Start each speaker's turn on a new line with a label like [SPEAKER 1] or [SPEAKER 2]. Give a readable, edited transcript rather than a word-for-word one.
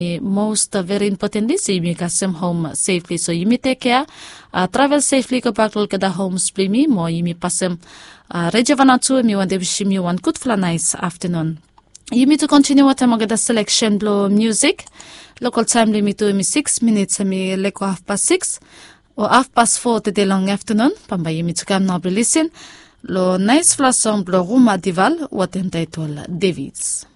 [SPEAKER 1] Most very important is you kasem home safely, so you take care, travel safely ka back ka da home splimi mo you pasem rejavanatu mi wande bishimi one good for nice afternoon. You to continue what I'm the selection blow music. Local time limit to 6 minutes mi leko 6:30 or 4:30 the long afternoon. Pamba you to come now listen. Lo nice flash song blow Ruma Dival what entitled Davids.